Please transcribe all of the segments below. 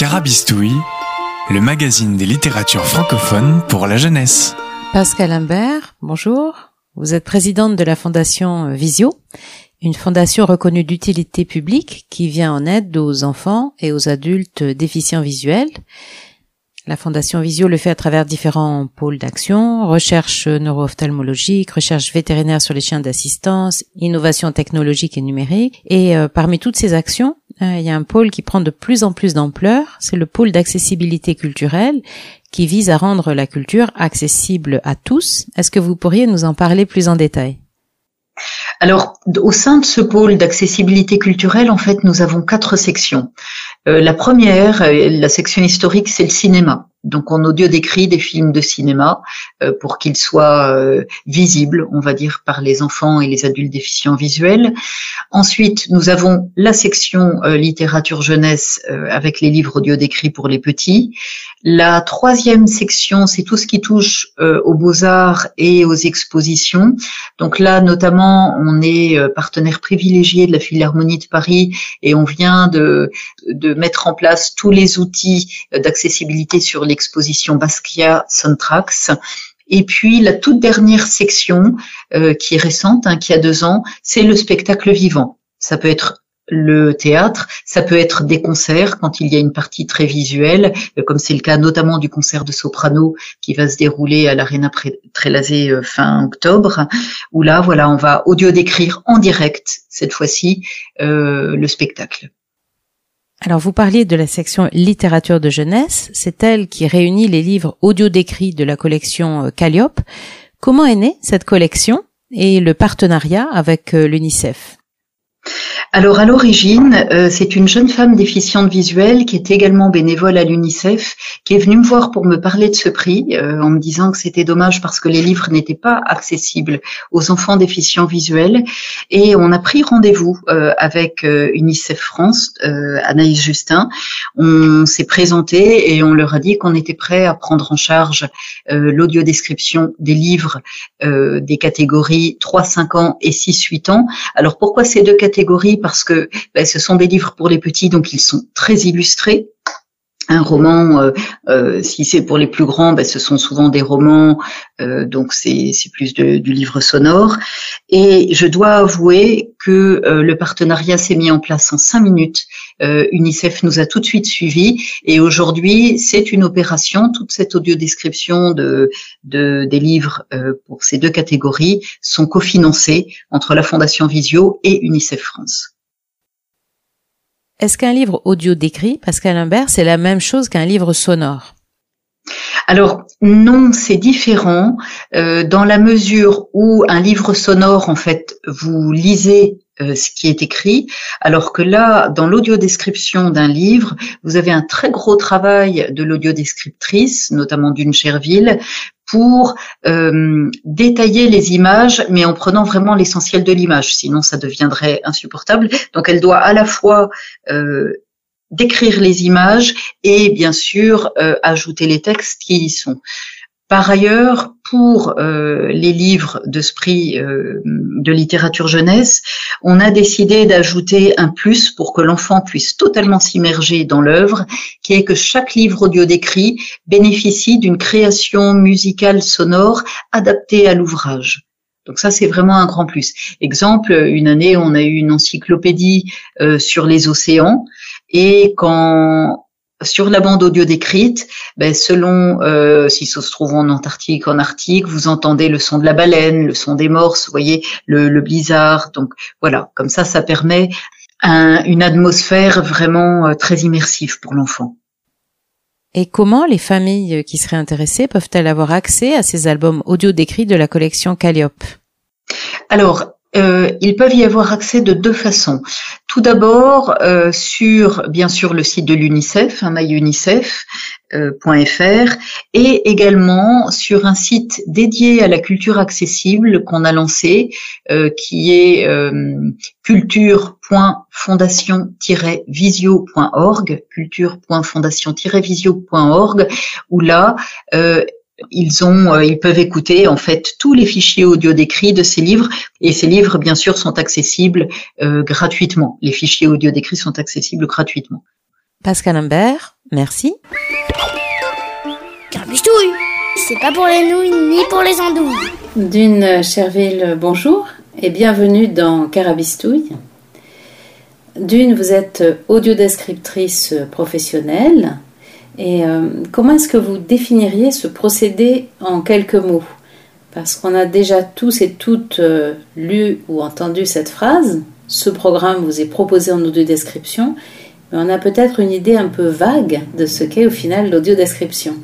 Carabistouille, le magazine des littératures francophones pour la jeunesse. Pascale Imbert, bonjour. Vous êtes présidente de la fondation Visio, une fondation reconnue d'utilité publique qui vient en aide aux enfants et aux adultes déficients visuels. La fondation Visio le fait à travers différents pôles d'action, recherche neuro-ophtalmologique, recherche vétérinaire sur les chiens d'assistance, innovation technologique et numérique. Et parmi toutes ces actions, il y a un pôle qui prend de plus en plus d'ampleur, c'est le pôle d'accessibilité culturelle qui vise à rendre la culture accessible à tous. Est-ce que vous pourriez nous en parler plus en détail ? Alors, au sein de ce pôle d'accessibilité culturelle, en fait, nous avons 4 sections. La première, la section historique, c'est le cinéma. Donc, on audio-décrit des films de cinéma pour qu'ils soient visibles, on va dire, par les enfants et les adultes déficients visuels. Ensuite, nous avons la section littérature jeunesse avec les livres audio-décrits pour les petits. La troisième section, c'est tout ce qui touche aux beaux-arts et aux expositions. Donc là, notamment, on est partenaire privilégié de la Philharmonie de Paris et on vient de mettre en place tous les outils d'accessibilité sur l'exposition Basquiat Soundtracks. Et puis la toute dernière section qui est récente, qui a 2 ans, c'est le spectacle vivant. Ça peut être le théâtre, ça peut être des concerts quand il y a une partie très visuelle, comme c'est le cas notamment du concert de soprano qui va se dérouler à l'Arena Trélazé fin octobre, où là, voilà, on va audio-décrire en direct, cette fois-ci, le spectacle. Alors, vous parliez de la section littérature de jeunesse, c'est elle qui réunit les livres audio-décrits de la collection Calliope. Comment est née cette collection et le partenariat avec l'UNICEF ? Alors à l'origine, c'est une jeune femme déficiente visuelle qui est également bénévole à l'UNICEF qui est venue me voir pour me parler de ce prix en me disant que c'était dommage parce que les livres n'étaient pas accessibles aux enfants déficients visuels et on a pris rendez-vous avec UNICEF France, Anaïs Justin. On s'est présenté et on leur a dit qu'on était prêt à prendre en charge l'audiodescription des livres des catégories 3-5 ans et 6-8 ans. Alors pourquoi ces 2 catégories ? Parce que ce sont des livres pour les petits, donc ils sont très illustrés. Un roman, si c'est pour les plus grands, ce sont souvent des romans, donc c'est plus du livre sonore. Et je dois avouer que le partenariat s'est mis en place en 5 minutes. UNICEF nous a tout de suite suivis et aujourd'hui c'est une opération. Toute cette audiodescription des livres pour ces 2 catégories sont cofinancées entre la Fondation Visio et UNICEF France. Est-ce qu'un livre audio décrit, Pascale Imbert, c'est la même chose qu'un livre sonore ? Alors non, c'est différent dans la mesure où un livre sonore, en fait, vous lisez ce qui est écrit, alors que là, dans l'audiodescription d'un livre, vous avez un très gros travail de l'audiodescriptrice, notamment d'une Cherville, pour détailler les images, mais en prenant vraiment l'essentiel de l'image, sinon ça deviendrait insupportable. Donc elle doit à la fois décrire les images et bien sûr ajouter les textes qui y sont. Par ailleurs, pour les livres de ce prix de littérature jeunesse, on a décidé d'ajouter un plus pour que l'enfant puisse totalement s'immerger dans l'œuvre, qui est que chaque livre audio-décrit bénéficie d'une création musicale sonore adaptée à l'ouvrage. Donc ça, c'est vraiment un grand plus. Exemple, une année, on a eu une encyclopédie sur les océans et quand sur la bande audio décrite, selon si ça se trouve en Antarctique, en Arctique, vous entendez le son de la baleine, le son des morses, vous voyez, le blizzard. Donc voilà, comme ça permet une atmosphère vraiment très immersive pour l'enfant. Et comment les familles qui seraient intéressées peuvent-elles avoir accès à ces albums audio décrits de la collection Calliope ? Alors, ils peuvent y avoir accès de 2 façons. Tout d'abord, sur bien sûr le site de l'UNICEF, myunicef.fr, et également sur un site dédié à la culture accessible qu'on a lancé, qui est culture.fondation-visio.org, culture.fondation-visio.org, où là, ils peuvent écouter en fait tous les fichiers audio décrits de ces livres, et ces livres bien sûr sont accessibles gratuitement. Les fichiers audio décrits sont accessibles gratuitement. Pascal Imbert, merci. Carabistouille, c'est pas pour les nouilles ni pour les andouilles. Dune Chervil, bonjour et bienvenue dans Carabistouille. Dune, vous êtes audiodescriptrice professionnelle. Et comment est-ce que vous définiriez ce procédé en quelques mots ? Parce qu'on a déjà tous et toutes lu ou entendu cette phrase. Ce programme vous est proposé en audiodescription, mais on a peut-être une idée un peu vague de ce qu'est au final l'audiodescription.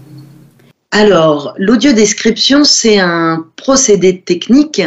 Alors, l'audiodescription, c'est un procédé technique,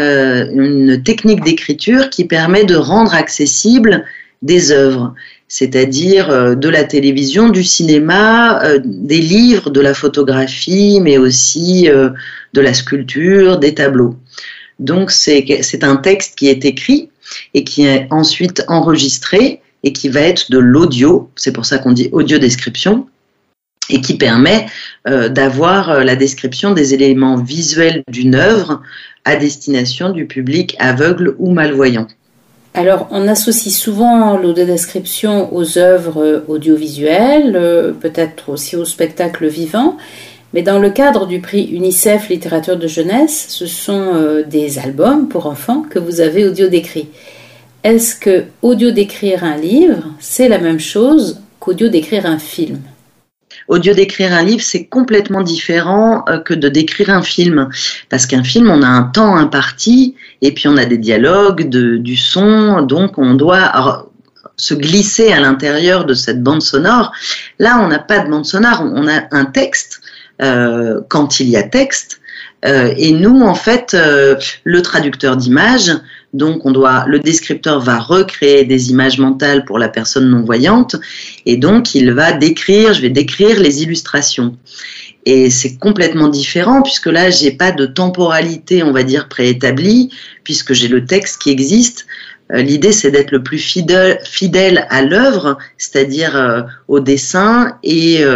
une technique d'écriture qui permet de rendre accessibles des œuvres, c'est-à-dire de la télévision, du cinéma, des livres, de la photographie, mais aussi de la sculpture, des tableaux. Donc, c'est un texte qui est écrit et qui est ensuite enregistré et qui va être de l'audio, c'est pour ça qu'on dit audiodescription, et qui permet d'avoir la description des éléments visuels d'une œuvre à destination du public aveugle ou malvoyant. Alors, on associe souvent l'audiodescription aux œuvres audiovisuelles, peut-être aussi au spectacle vivant, mais dans le cadre du prix UNICEF Littérature de Jeunesse, ce sont des albums pour enfants que vous avez audio-décrits. Est-ce que audio-décrire un livre, c'est la même chose qu'audio-décrire un film ? Audio-décrire un livre, c'est complètement différent que de décrire un film. Parce qu'un film, on a un temps imparti, et puis on a des dialogues, du son, donc on doit se glisser à l'intérieur de cette bande sonore. Là, on n'a pas de bande sonore, on a un texte, quand il y a texte, et nous, en fait, le traducteur d'images, donc le descripteur va recréer des images mentales pour la personne non-voyante et donc je vais décrire les illustrations. Et c'est complètement différent puisque là, j'ai pas de temporalité, on va dire, préétablie puisque j'ai le texte qui existe. L'idée, c'est d'être le plus fidèle à l'œuvre, c'est-à-dire au dessin et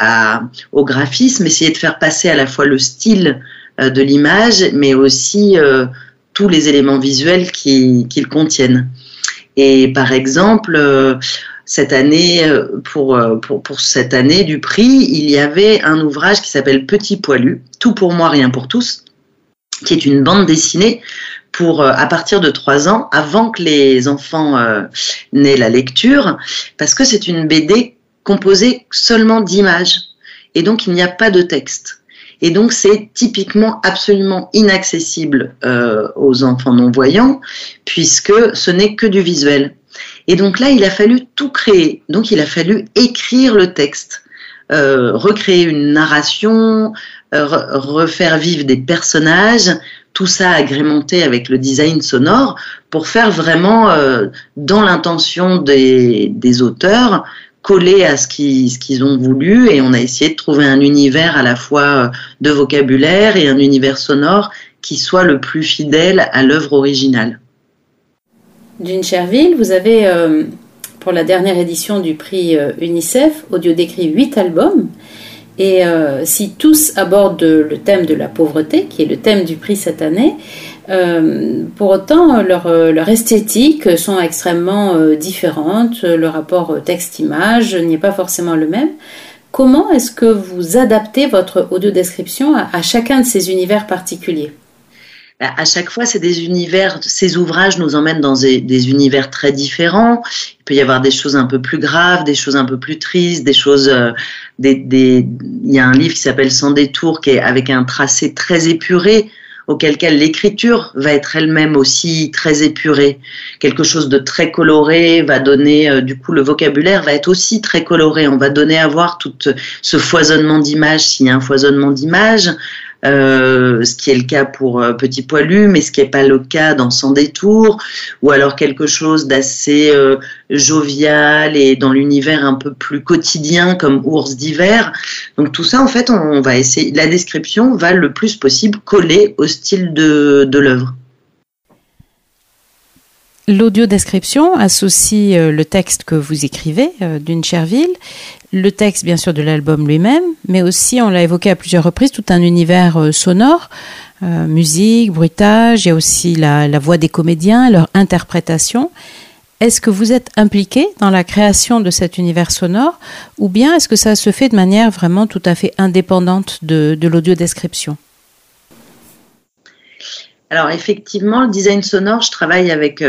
au graphisme, essayer de faire passer à la fois le style de l'image, mais aussi tous les éléments visuels qu'ils contiennent. Et par exemple, cette année, pour cette année du prix, il y avait un ouvrage qui s'appelle Petit Poilu, Tout pour moi, rien pour tous, qui est une bande dessinée pour à partir de 3 ans, avant que les enfants n'aient la lecture, parce que c'est une BD composée seulement d'images. Et donc, il n'y a pas de texte. Et donc, c'est typiquement absolument inaccessible aux enfants non-voyants, puisque ce n'est que du visuel. Et donc là, il a fallu tout créer. Donc, il a fallu écrire le texte, recréer une narration, refaire vivre des personnages, tout ça agrémenté avec le design sonore pour faire vraiment, dans l'intention des auteurs, coller à ce qu'ils ont voulu, et on a essayé de trouver un univers à la fois de vocabulaire et un univers sonore qui soit le plus fidèle à l'œuvre originale. Dune Chervil, vous avez, pour la dernière édition du prix UNICEF, audio-décrit 8 albums, et si tous abordent le thème de la pauvreté, qui est le thème du prix cette année, pour autant, leur esthétique sont extrêmement différentes. Le rapport texte-image n'y est pas forcément le même. Comment est-ce que vous adaptez votre audiodescription à chacun de ces univers particuliers ? À chaque fois, c'est des univers. Ces ouvrages nous emmènent dans des univers très différents. Il peut y avoir des choses un peu plus graves, des choses un peu plus tristes, des choses. Il y a un livre qui s'appelle Sans détour, qui est avec un tracé très épuré, auquel cas l'écriture va être elle-même aussi très épurée. Quelque chose de très coloré va donner, du coup le vocabulaire va être aussi très coloré. On va donner à voir tout ce foisonnement d'images, s'il y a un foisonnement d'images, ce qui est le cas pour Petit Poilu, mais ce qui n'est pas le cas dans Sans détour, ou alors quelque chose d'assez jovial et dans l'univers un peu plus quotidien comme Ours d'hiver. Donc tout ça, en fait, on va essayer. La description va le plus possible coller au style de l'œuvre. L'audiodescription associe le texte que vous écrivez, Dune Chervil, le texte bien sûr de l'album lui-même, mais aussi, on l'a évoqué à plusieurs reprises, tout un univers sonore, musique, bruitage, il y a aussi la voix des comédiens, leur interprétation. Est-ce que vous êtes impliqué dans la création de cet univers sonore ou bien est-ce que ça se fait de manière vraiment tout à fait indépendante de l'audiodescription ? Alors effectivement, le design sonore, je travaille avec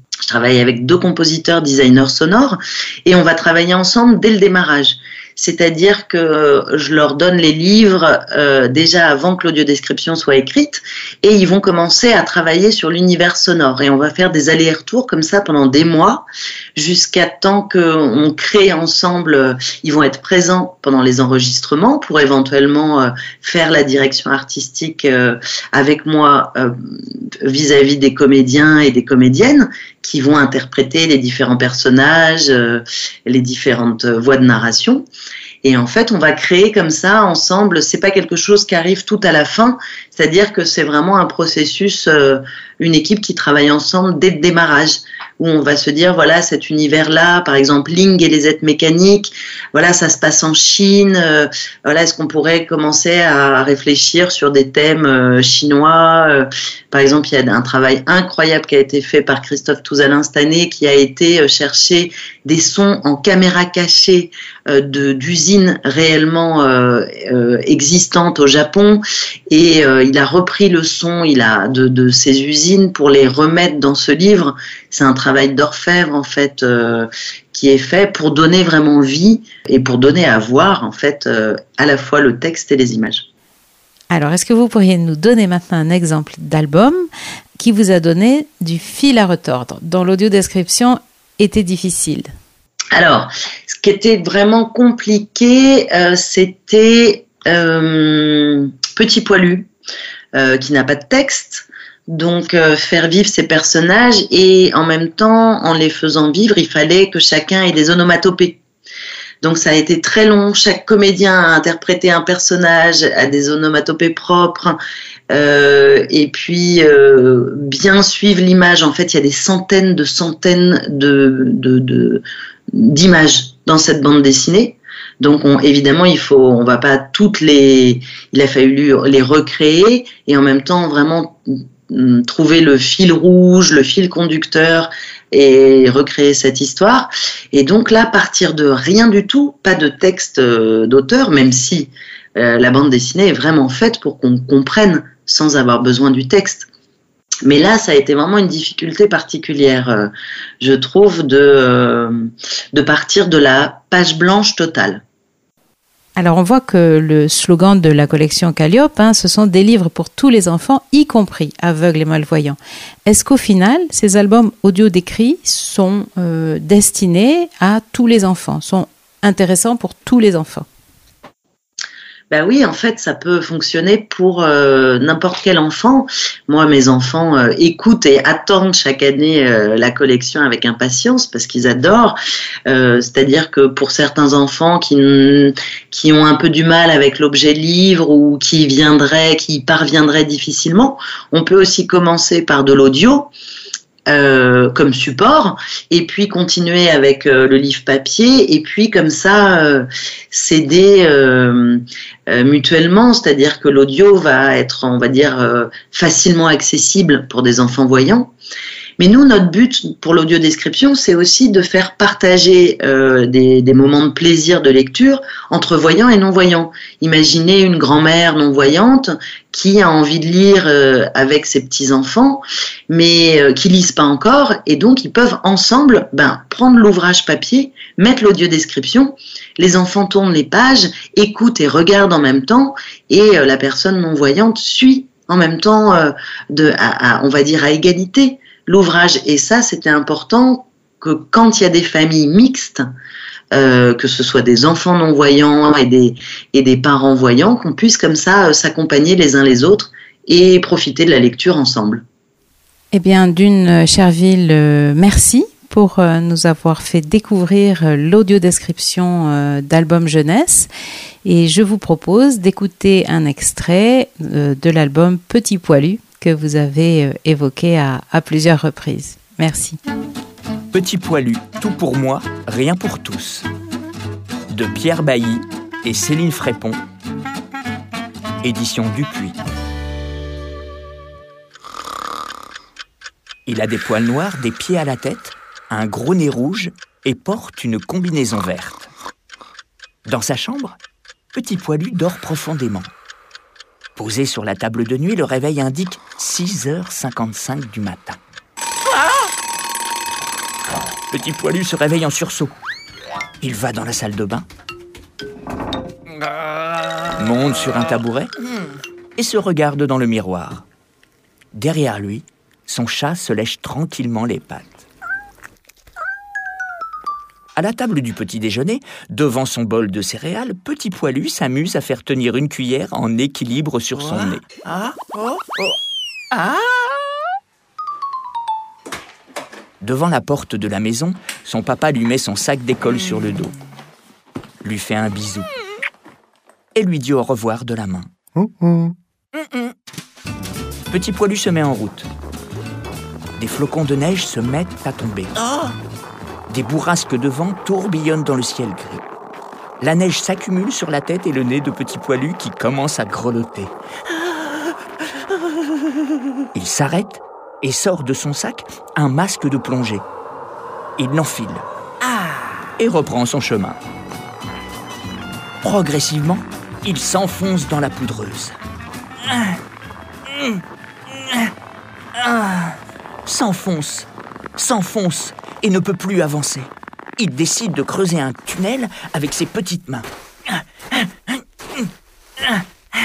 2 compositeurs designers sonores et on va travailler ensemble dès le démarrage. C'est-à-dire que je leur donne les livres déjà avant que l'audiodescription soit écrite et ils vont commencer à travailler sur l'univers sonore. Et on va faire des allers-retours comme ça pendant des mois jusqu'à temps qu'on crée ensemble. Ils vont être présents pendant les enregistrements pour éventuellement faire la direction artistique avec moi vis-à-vis des comédiens et des comédiennes qui vont interpréter les différents personnages, les différentes voix de narration. Et en fait, on va créer comme ça ensemble. C'est pas quelque chose qui arrive tout à la fin. C'est-à-dire que c'est vraiment un processus, une équipe qui travaille ensemble dès le démarrage, où on va se dire voilà cet univers-là, par exemple Ling et les êtres mécaniques. Voilà, ça se passe en Chine. Voilà, est-ce qu'on pourrait commencer à réfléchir sur des thèmes chinois? Par exemple, il y a un travail incroyable qui a été fait par Christophe Touzalin cette année, qui a été chercher des sons en caméra cachée d'usines réellement existantes au Japon, et il a repris le son de ces usines pour les remettre dans ce livre. C'est un travail d'orfèvre en fait qui est fait pour donner vraiment vie et pour donner à voir en fait à la fois le texte et les images. Alors, est-ce que vous pourriez nous donner maintenant un exemple d'album qui vous a donné du fil à retordre, dont l'audiodescription était difficile? Alors, ce qui était vraiment compliqué, c'était Petit Poilu, qui n'a pas de texte. Donc, faire vivre ces personnages et en même temps, en les faisant vivre, il fallait que chacun ait des onomatopées. Donc ça a été très long, chaque comédien a interprété un personnage, a des onomatopées propres, et puis bien suivre l'image. En fait, il y a des centaines d'images dans cette bande dessinée. Donc évidemment, on va pas il a fallu les recréer et en même temps vraiment trouver le fil rouge, le fil conducteur et recréer cette histoire. Et donc là, partir de rien du tout, pas de texte d'auteur, même si la bande dessinée est vraiment faite pour qu'on comprenne sans avoir besoin du texte. Mais là, ça a été vraiment une difficulté particulière, je trouve, de partir de la page blanche totale. Alors, on voit que le slogan de la collection Calliope, ce sont des livres pour tous les enfants, y compris aveugles et malvoyants. Est-ce qu'au final, ces albums audio décrits sont destinés à tous les enfants, sont intéressants pour tous les enfants? Ben oui, en fait, ça peut fonctionner pour n'importe quel enfant. Moi, mes enfants écoutent et attendent chaque année la collection avec impatience parce qu'ils adorent. C'est-à-dire que pour certains enfants qui ont un peu du mal avec l'objet livre ou qui parviendraient difficilement, on peut aussi commencer par de l'audio. Comme support et puis continuer avec le livre papier et puis comme ça s'aider mutuellement, c'est-à-dire que l'audio va être, on va dire, facilement accessible pour des enfants voyants. Mais nous, notre but pour l'audiodescription, c'est aussi de faire partager des moments de plaisir de lecture entre voyants et non-voyants. Imaginez une grand-mère non-voyante qui a envie de lire avec ses petits-enfants, mais qui lisent pas encore, et donc ils peuvent ensemble prendre l'ouvrage papier, mettre l'audiodescription, les enfants tournent les pages, écoutent et regardent en même temps, et la personne non-voyante suit en même temps, on va dire à égalité, l'ouvrage. Et ça, c'était important que quand il y a des familles mixtes, que ce soit des enfants non-voyants et des parents voyants, qu'on puisse comme ça s'accompagner les uns les autres et profiter de la lecture ensemble. Eh bien, Dune Chervil, merci pour nous avoir fait découvrir l'audiodescription d'album jeunesse. Et je vous propose d'écouter un extrait de l'album Petit Poilu que vous avez évoqué à plusieurs reprises. Merci. Petit Poilu, tout pour moi, rien pour tous. De Pierre Bailly et Céline Frépon. Édition Dupuis. Il a des poils noirs des pieds à la tête, un gros nez rouge et porte une combinaison verte. Dans sa chambre, Petit Poilu dort profondément. Posé sur la table de nuit, le réveil indique 6h55 du matin. Petit Poilu se réveille en sursaut. Il va dans la salle de bain, monte sur un tabouret et se regarde dans le miroir. Derrière lui, son chat se lèche tranquillement les pattes. À la table du petit déjeuner, devant son bol de céréales, Petit Poilu s'amuse à faire tenir une cuillère en équilibre sur son nez. Devant la porte de la maison, son papa lui met son sac d'école sur le dos, lui fait un bisou et lui dit au revoir de la main. Petit Poilu se met en route. Des flocons de neige se mettent à tomber. Des bourrasques de vent tourbillonnent dans le ciel gris. La neige s'accumule sur la tête et le nez de Petit Poilu qui commence à grelotter. Il s'arrête et sort de son sac un masque de plongée. Il l'enfile et reprend son chemin. Progressivement, il s'enfonce dans la poudreuse. S'enfonce et ne peut plus avancer. Il décide de creuser un tunnel avec ses petites mains.